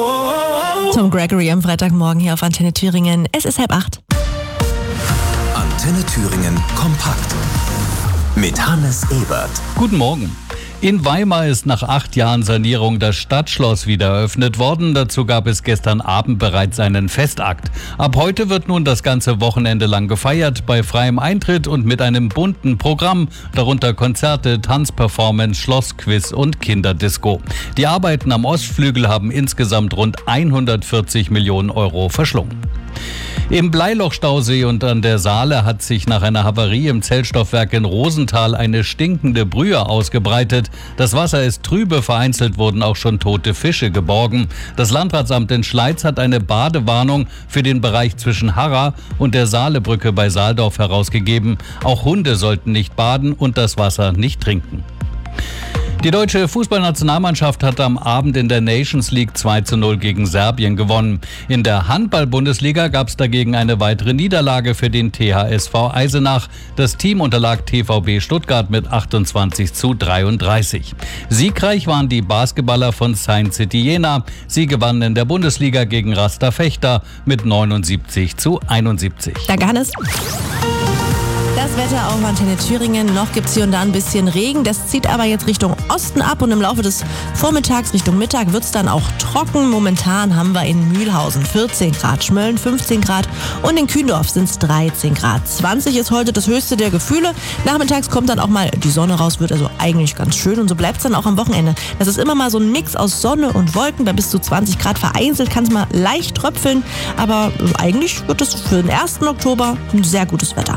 Tom Gregory am Freitagmorgen hier auf Antenne Thüringen. Es ist 7:30. Antenne Thüringen kompakt mit Hannes Ebert. Guten Morgen. In Weimar ist nach 8 Jahren Sanierung das Stadtschloss wieder eröffnet worden. Dazu gab es gestern Abend bereits einen Festakt. Ab heute wird nun das ganze Wochenende lang gefeiert, bei freiem Eintritt und mit einem bunten Programm, darunter Konzerte, Tanzperformance, Schlossquiz und Kinderdisco. Die Arbeiten am Ostflügel haben insgesamt rund 140 Millionen Euro verschlungen. Im Bleilochstausee und an der Saale hat sich nach einer Havarie im Zellstoffwerk in Rosenthal eine stinkende Brühe ausgebreitet. Das Wasser ist trübe, vereinzelt wurden auch schon tote Fische geborgen. Das Landratsamt in Schleiz hat eine Badewarnung für den Bereich zwischen Harra und der Saalebrücke bei Saaldorf herausgegeben. Auch Hunde sollten nicht baden und das Wasser nicht trinken. Die deutsche Fußballnationalmannschaft hat am Abend in der Nations League 2:0 gegen Serbien gewonnen. In der Handball-Bundesliga gab es dagegen eine weitere Niederlage für den THSV Eisenach. Das Team unterlag TVB Stuttgart mit 28:33. Siegreich waren die Basketballer von Saint City Jena. Sie gewannen in der Bundesliga gegen Rasta Fechter mit 79:71. Danke, Hannes. Das Wetter auf Antenne Thüringen. Noch gibt es hier und da ein bisschen Regen. Das zieht aber jetzt Richtung Osten ab und im Laufe des Vormittags Richtung Mittag wird es dann auch trocken. Momentan haben wir in Mühlhausen 14 Grad, Schmölln 15 Grad und in Kühndorf sind es 13 Grad. 20 ist heute das höchste der Gefühle. Nachmittags kommt dann auch mal die Sonne raus, wird also eigentlich ganz schön und so bleibt es dann auch am Wochenende. Das ist immer mal so ein Mix aus Sonne und Wolken. Bei bis zu 20 Grad vereinzelt kann es mal leicht tröpfeln, aber eigentlich wird es für den 1. Oktober ein sehr gutes Wetter.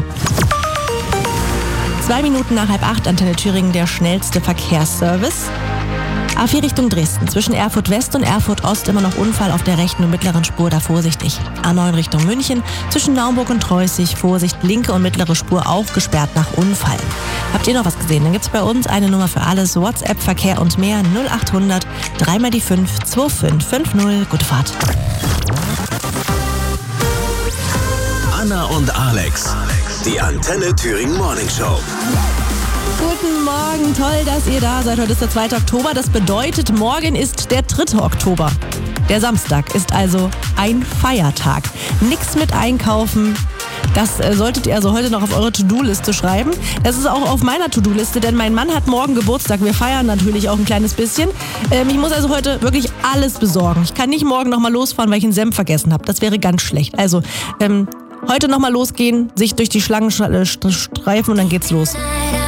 2 Minuten nach 7:30, Antenne Thüringen, der schnellste Verkehrsservice. A4 Richtung Dresden, zwischen Erfurt West und Erfurt Ost immer noch Unfall auf der rechten und mittleren Spur, da vorsichtig. A9 Richtung München, zwischen Naumburg und Treußig, Vorsicht, linke und mittlere Spur auch gesperrt nach Unfall. Habt ihr noch was gesehen? Dann gibt's bei uns eine Nummer für alles, WhatsApp, Verkehr und mehr, 0800 3 die 5 2550. Gute Fahrt. Anna und Alex, die Antenne Thüringen Morning Show. Guten Morgen, toll, dass ihr da seid. Heute ist der 2. Oktober, das bedeutet, morgen ist der 3. Oktober. Der Samstag ist also ein Feiertag. Nix mit einkaufen. Das solltet ihr also heute noch auf eure To-Do-Liste schreiben. Das ist auch auf meiner To-Do-Liste, denn mein Mann hat morgen Geburtstag. Wir feiern natürlich auch ein kleines bisschen. Ich muss also heute wirklich alles besorgen. Ich kann nicht morgen nochmal losfahren, weil ich einen Senf vergessen habe. Das wäre ganz schlecht. Also, heute nochmal losgehen, sich durch die Schlangen streifen und dann geht's los.